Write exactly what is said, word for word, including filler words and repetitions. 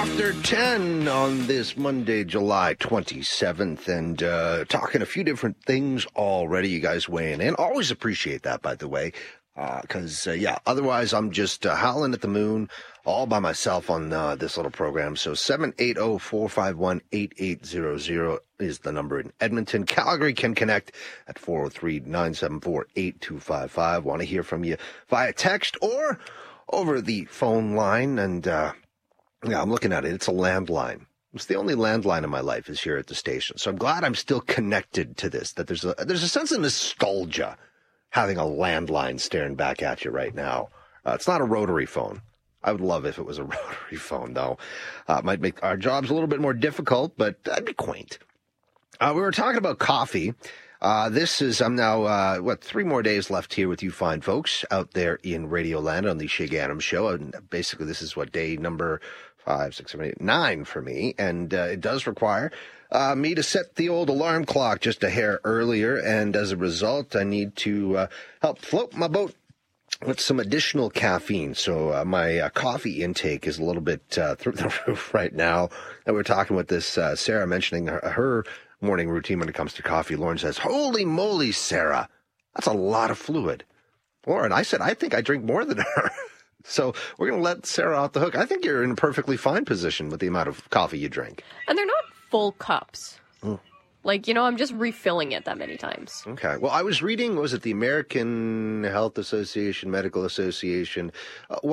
after ten on this Monday, July twenty-seventh, and uh, talking a few different things already. You guys weighing in. Always appreciate that, by the way, because, uh, uh, yeah, otherwise I'm just uh, howling at the moon all by myself on uh, this little program. So seven eight zero, four five one, eight eight zero zero is the number in Edmonton. Calgary can connect at four oh three, nine seven four, eight two five five. Want to hear from you via text or over the phone line, and uh, yeah, I'm looking at it. It's a landline. It's the only landline in my life is here at the station. So I'm glad I'm still connected to this, that there's a, there's a sense of nostalgia having a landline staring back at you right now. Uh, it's not a rotary phone. I would love if it was a rotary phone, though. Uh, it might make our jobs a little bit more difficult, but that'd be quaint. Uh, we were talking about coffee. Uh, this is, I'm now, uh, what, three more days left here with you fine folks out there in Radioland on the Shig Adams Show. And basically, this is what, day number five, six, seven, eight, nine for me. And uh, it does require uh, me to set the old alarm clock just a hair earlier. And as a result, I need to uh, help float my boat with some additional caffeine. So uh, my uh, coffee intake is a little bit uh, through the roof right now. And we're talking with this uh, Sarah mentioning her, her morning routine when it comes to coffee. Lauren says, holy moly, Sarah, that's a lot of fluid. Lauren, I said, I think I drink more than her. So we're going to let Sarah off the hook. I think you're in a perfectly fine position with the amount of coffee you drink. And they're not full cups. Mm. Like, you know, I'm just refilling it that many times. Okay. Well, I was reading, was it the American Health Association, Medical Association? Uh,